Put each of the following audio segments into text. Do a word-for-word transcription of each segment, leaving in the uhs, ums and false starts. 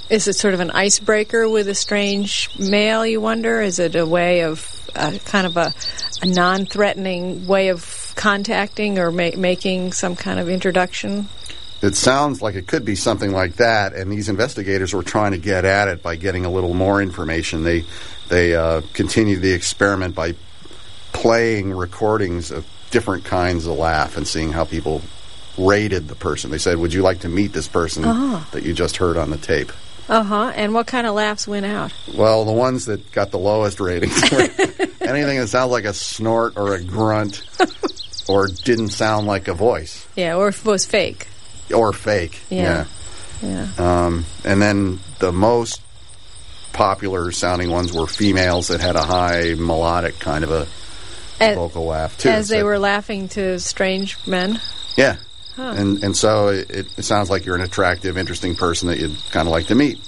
is it sort of an icebreaker with a strange male, you wonder? Is it a way of uh, kind of a, a non-threatening way of contacting or ma- making some kind of introduction? It sounds like it could be something like that, and these investigators were trying to get at it by getting a little more information. They they uh, continued the experiment by playing recordings of different kinds of laugh and seeing how people rated the person. They said, would you like to meet this person uh-huh. that you just heard on the tape? Uh-huh. And what kind of laughs went out? Well, the ones that got the lowest ratings were anything that sounds like a snort or a grunt or didn't sound like a voice. Yeah, or if it was fake. Or fake, yeah. yeah. yeah. Um, and then the most popular sounding ones were females that had a high melodic kind of a as, vocal laugh, too. As they so, were laughing to strange men? Yeah. Huh. And and so it, it sounds like you're an attractive, interesting person that you'd kind of like to meet.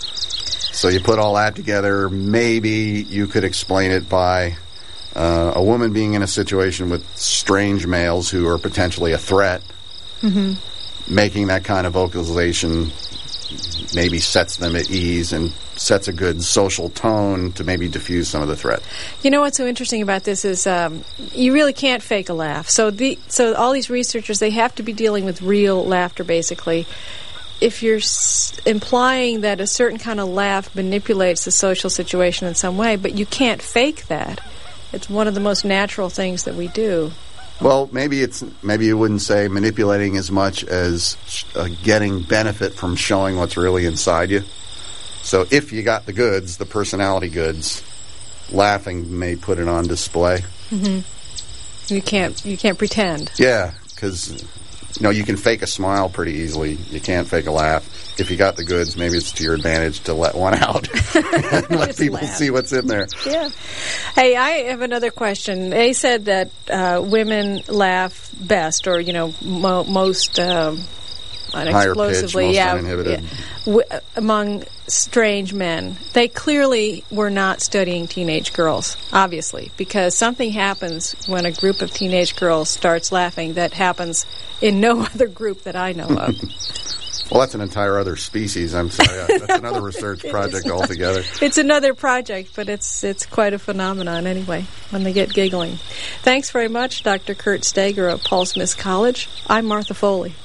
So you put all that together, maybe you could explain it by uh, a woman being in a situation with strange males who are potentially a threat. Mm-hmm. Making that kind of vocalization maybe sets them at ease and sets a good social tone to maybe diffuse some of the threat. You know what's so interesting about this is um, you really can't fake a laugh. So the so all these researchers, they have to be dealing with real laughter, basically. If you're s- implying that a certain kind of laugh manipulates the social situation in some way, but you can't fake that. It's one of the most natural things that we do. Well, maybe it's maybe you wouldn't say manipulating as much as uh, getting benefit from showing what's really inside you. So if you got the goods, the personality goods, laughing may put it on display. Mm-hmm. You can't you can't pretend. Yeah, because you know you can fake a smile pretty easily. You can't fake a laugh. If you got the goods, maybe it's to your advantage to let one out and let people laugh. See what's in there. Yeah. Hey, I have another question. They said that uh, women laugh best, or you know, mo- most um, unexplosively, pitch, yeah, uninhibited. yeah, w- among strange men. They clearly were not studying teenage girls, obviously, because something happens when a group of teenage girls starts laughing that happens in no other group that I know of. Well, that's an entire other species. I'm sorry. Uh, that's another research project altogether. It's another project, but it's it's quite a phenomenon anyway, when they get giggling. Thanks very much, Doctor Kurt Steger of Paul Smith College. I'm Martha Foley.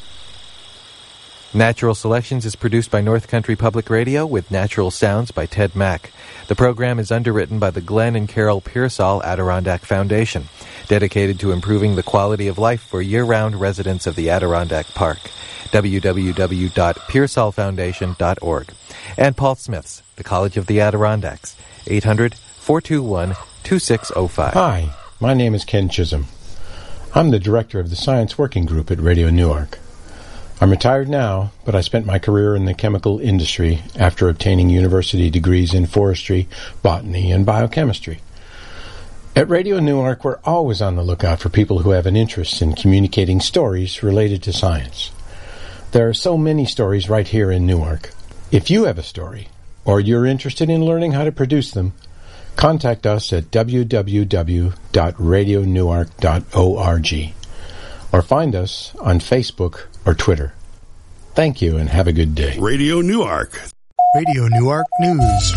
Natural Selections is produced by North Country Public Radio with natural sounds by Ted Mack. The program is underwritten by the Glenn and Carol Pearsall Adirondack Foundation, dedicated to improving the quality of life for year-round residents of the Adirondack Park. w w w dot pearsall foundation dot org. And Paul Smith's, the College of the Adirondacks, eight hundred, four two one, two six zero five. Hi, my name is Ken Chisholm. I'm the director of the Science Working Group at Radio Newark. I'm retired now, but I spent my career in the chemical industry after obtaining university degrees in forestry, botany, and biochemistry. At Radio Newark, we're always on the lookout for people who have an interest in communicating stories related to science. There are so many stories right here in Newark. If you have a story, or you're interested in learning how to produce them, contact us at w w w dot radio newark dot org or find us on Facebook or Twitter. Thank you and have a good day. Radio Newark. Radio Newark News.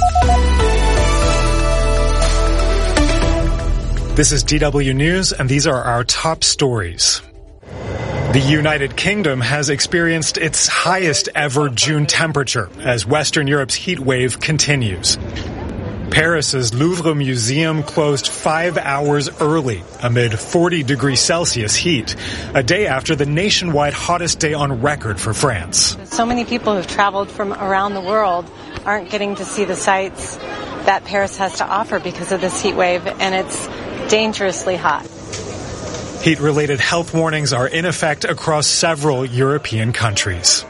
This is D W News, and these are our top stories. The United Kingdom has experienced its highest ever June temperature as Western Europe's heat wave continues. Paris's Louvre Museum closed five hours early amid forty degrees Celsius heat, a day after the nationwide hottest day on record for France. So many people who've traveled from around the world aren't getting to see the sights that Paris has to offer because of this heat wave, and it's dangerously hot. Heat-related health warnings are in effect across several European countries.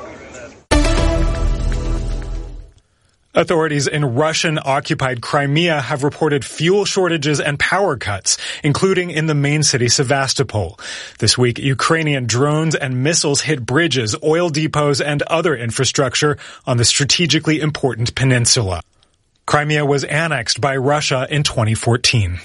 Authorities in Russian-occupied Crimea have reported fuel shortages and power cuts, including in the main city Sevastopol. This week, Ukrainian drones and missiles hit bridges, oil depots, and other infrastructure on the strategically important peninsula. Crimea was annexed by Russia in twenty fourteen.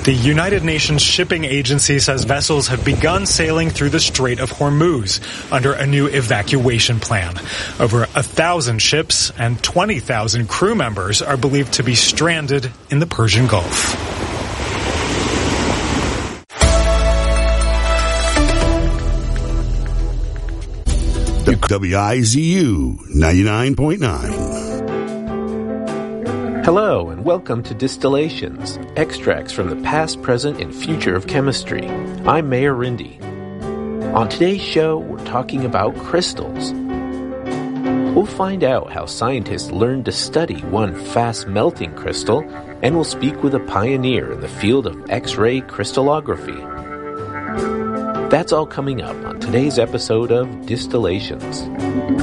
The United Nations Shipping Agency says vessels have begun sailing through the Strait of Hormuz under a new evacuation plan. Over a thousand ships and twenty thousand crew members are believed to be stranded in the Persian Gulf. W I Z U ninety-nine point nine. Hello and welcome to Distillations, extracts from the past, present, and future of chemistry. I'm Mayor Rindy. On today's show, we're talking about crystals. We'll find out how scientists learned to study one fast-melting crystal, and we'll speak with a pioneer in the field of X-ray crystallography. That's all coming up on today's episode of Distillations.